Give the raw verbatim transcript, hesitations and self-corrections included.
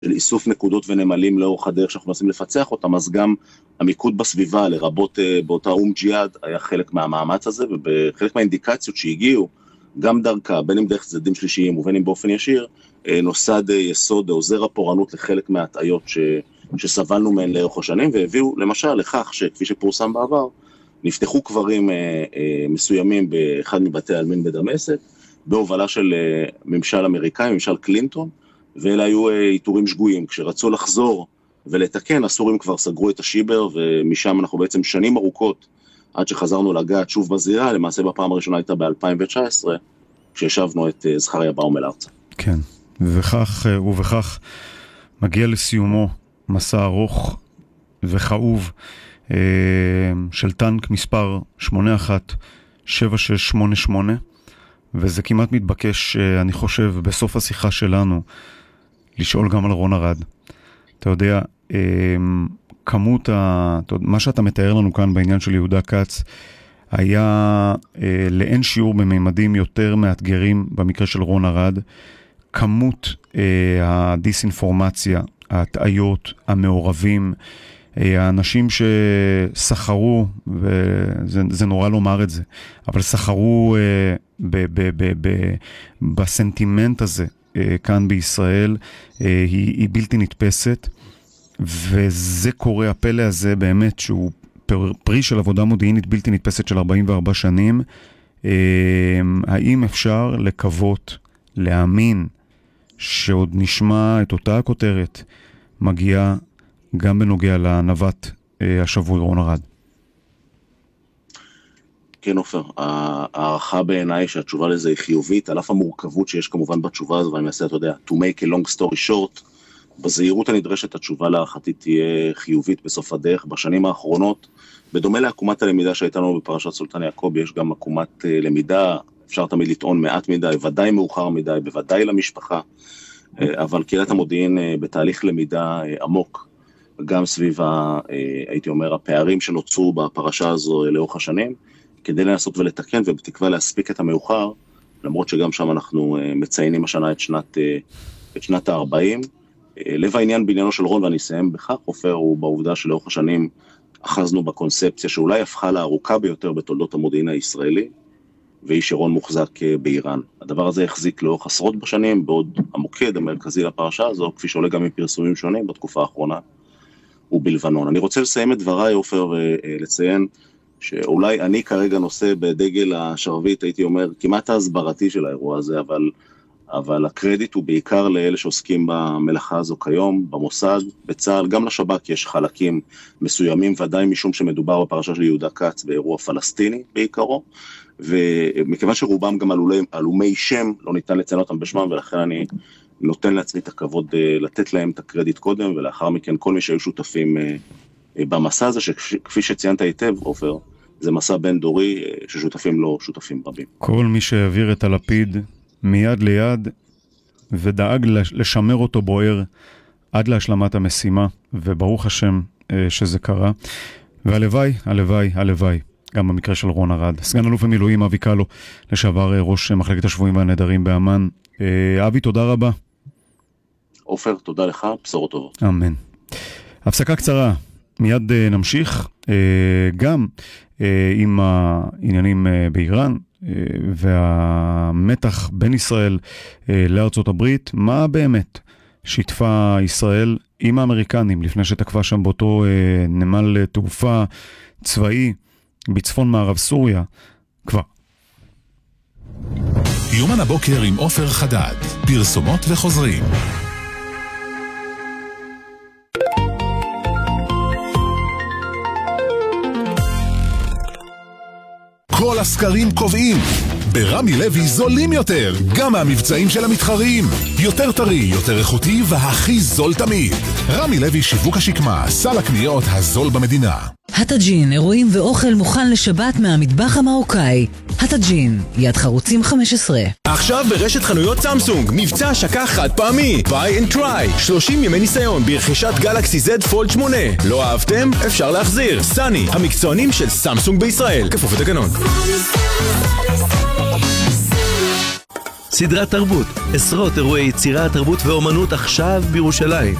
של איסוף נקודות ונמלים לאורך הדרך שאנחנו מנסים לפצח אותם, אז גם המיקוד בסביבה, לרבות באותה אום ג'יהאד, היה חלק מהמאמץ הזה, ובחלק מהאינדיקציות שהגיעו, גם דרכה, בין אם דרך צדדים שלישיים ובין אם באופן ישיר, נוסד יסוד או זרע פורענות לחלק מההטעיות ש, שסבלנו מהן לאורך השנים, והביאו למשל לכך שכפי שפורסם בעבר, נפתחו קברים אה, אה, מסוימים באחד מבתי העלמין בדמשק, בהובלה של אה, ממשל אמריקאי, ממשל קלינטון, ואלה היו אה, איתורים שגויים. כשרצו לחזור ולתקן, הסורים כבר סגרו את השיבר, ומשם אנחנו בעצם שנים ארוכות, עד שחזרנו לגעת שוב בזירה, למעשה בפעם הראשונה הייתה ב-אלפיים תשע עשרה, כשישבנו את אה, זכריה באומל ארצה. כן, ובכך, ובכך מגיע לסיומו מסע ארוך וכאוב, של טנק מספר שמונה אחת שבע שש שמונה שמונה, וזה כמעט מתבקש, אני חושב, בסוף השיחה שלנו, לשאול גם על רון ארד. אתה יודע, כמות, ה... מה שאתה מתאר לנו כאן בעניין של יהודה כץ, היה לאין שיעור בממדים יותר מאתגרים במקרה של רון ארד. כמות הדיסאינפורמציה, ההטעיות, המעורבים, האנשים שסחרו, וזה זה נורא לומר את זה, אבל סחרו ב, ב, ב, ב, בסנטימנט הזה כאן בישראל, היא, היא בלתי נתפסת, וזה קורה, הפלא הזה באמת, שהוא פרי של עבודה מודיעינית בלתי נתפסת של ארבעים וארבע שנים. האם אפשר לקוות, להאמין, שעוד נשמע את אותה הכותרת מגיעה גם בנוגע לנווט השבוי רון ארד? כן, עופר, הערכה בעיניי שהתשובה לזה היא חיובית, על אף המורכבות שיש כמובן בתשובה הזו, ואני מנסה, אתה יודע, to make a long story short, בזהירות הנדרשת התשובה להערכתית תהיה חיובית בסוף הדרך. בשנים האחרונות, בדומה לעקומת הלמידה שהייתה לנו בפרשת סולטן יעקב, יש גם עקומת למידה, אפשר תמיד לטעון מעט מדי, ודאי מאוחר מדי, בוודאי למשפחה, אבל קהילת המודיעין בתהליך למידה עמוק, גם סביב, ה, הייתי אומר, הפערים שנוצרו בפרשה הזו לאורך השנים, כדי לנסות ולתקן ובתקווה להספיק את המאוחר, למרות שגם שם אנחנו מציינים השנה את שנת, את שנת ה-ארבעים. לב העניין בעניינו של רון, ואני אסיים בכך, עופר, הוא בעובדה שלאורך השנים אחזנו בקונספציה שאולי הפכה לארוכה ביותר בתולדות המודיעין הישראלי, והיא שרון מוחזק באיראן. הדבר הזה החזיק לאורך עשרות בשנים, בעוד המוקד המרכזי לפרשה הזו, כפי שעולה גם מפרסומים שונים בתקופה האחרונה, הוא בלבנון. אני רוצה לסיים את דבריי, עופר, ולציין שאולי אני כרגע נושא בדגל השרביט, הייתי אומר, כמעט ההסברתי של האירוע הזה, אבל, אבל הקרדיט הוא בעיקר לאלה שעוסקים במלאכה הזו כיום, במוסד, בצה"ל, גם לשב"כ יש חלקים מסוימים, ודאי משום שמדובר בפרשה של יהודה כץ באירוע פלסטיני בעיקרו, ומכיוון שרובם גם עלומי, עלומי שם, לא ניתן לציין אותם בשמם, ולכן אני נותן לעצמי את הכבוד לתת להם את הקרדיט קודם, ולאחר מכן כל מי שהיו שותפים במסע הזה, שכפי שציינת היטב, עופר, זה מסע בין דורי ששותפים לו שותפים רבים. כל מי שהעביר את הלפיד מיד ליד, ודאג לשמר אותו בוער עד להשלמת המשימה, וברוך השם שזה קרה, והלוואי, הלוואי, הלוואי. גם במקרה של רון ארד. סגן אלוף במילואים אבי קלו, לשעבר ראש מחלקת השבויים והנעדרים באמן. אבי, תודה רבה. עופר, תודה לך, בשורות טובות. אמן. הפסקה קצרה, מיד נמשיך, גם עם העניינים באיראן, והמתח בין ישראל לארצות הברית, מה באמת שיתפה ישראל עם האמריקנים, לפני שתקפה שם באותו נמל תעופה צבאי, בצפון מערב סוריה, כבר. יומן הבוקר עם עופר חדד, פרסומות וחוזרים. כל הסקרים קובעים, ברמי לוי זולים יותר, גם מהמבצעים של המתחרים. יותר טרי, יותר איכותי והכי זול תמיד. רמי לוי שיווק השקמה, סל הקניות הזול במדינה. הטאג'ין, אירועים ואוכל מוכן לשבת מהמטבח המרוקאי. הטאג'ין, יד חרוצים חמש עשרה. עכשיו ברשת חנויות סמסונג, מבצע השקה חד פעמי. Buy and try, שלושים ימי ניסיון ברכישת גלקסי זד פולד שמונה. לא אהבתם? אפשר להחזיר. סני, המקצוענים של סמסונג בישראל. כפוף לתקנון. סדרת תרבות, עשרות אירועי יצירה, תרבות ואומנות עכשיו בירושלים.